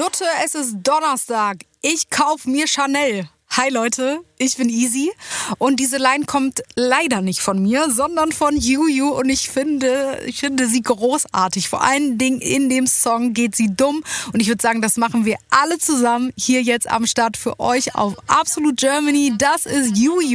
Nutte, es ist Donnerstag. Ich kauf mir Chanel. Hi Leute, ich bin Easy und diese Line kommt leider nicht von mir, sondern von Juju und ich finde sie großartig. Vor allen Dingen in dem Song geht sie dumm und ich würde sagen, das machen wir alle zusammen hier jetzt am Start für euch auf Absolute Germany. Das ist Juju.